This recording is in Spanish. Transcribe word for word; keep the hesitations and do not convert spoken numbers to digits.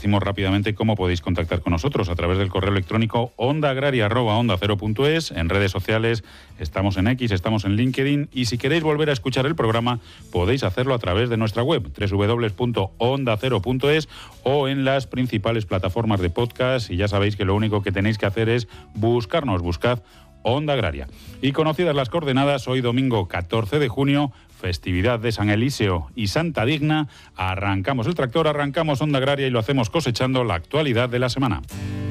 decimos rápidamente cómo podéis contactar con nosotros a través del correo electrónico ondaagraria arroba onda cero punto es, en redes sociales, estamos en X, estamos en LinkedIn, y si queréis volver a escuchar el programa podéis hacerlo a través de nuestra web doble u doble u doble u punto onda cero punto es o en las principales plataformas de podcast, y ya sabéis que lo único que tenéis que hacer es buscarnos, buscad Onda Agraria. Y conocidas las coordenadas, hoy domingo catorce de junio, festividad de San Eliseo y Santa Digna, arrancamos el tractor, arrancamos Onda Agraria y lo hacemos cosechando la actualidad de la semana.